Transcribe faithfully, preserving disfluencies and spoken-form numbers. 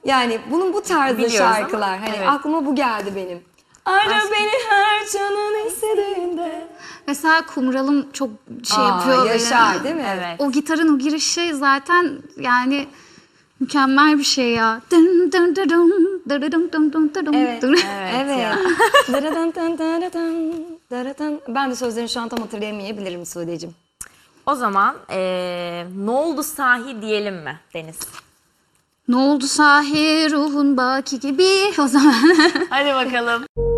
Yani bunun bu tarzda Biliyoruz şarkılar. ama, Hani evet. aklıma bu geldi benim. Ara Başka? beni her canın istediğinde. Mesela Kumral'ım çok şey Aa, yapıyor. Yaşar böyle. değil mi? Evet. O gitarın o girişi zaten yani mükemmel bir şey ya. Dın dın dın dın, dın dın dın dın dın Evet. dın. Evet. ya. Daradan tan daradan, daradan. Ben de sözlerini şu an tam hatırlayamayabilirim Sude'cim. O zaman eee, ne oldu sahi diyelim mi Deniz? Ne oldu sahi ruhun baki gibi o zaman. Hadi bakalım.